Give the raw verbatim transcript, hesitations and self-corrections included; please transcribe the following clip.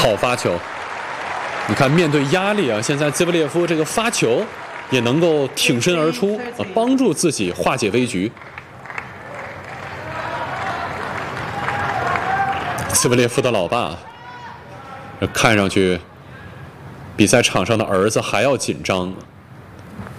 好发球！你看，面对压力啊，现在兹维列夫这个发球也能够挺身而出啊，帮助自己化解危局。兹维列夫的老爸，看上去比在场上的儿子还要紧张。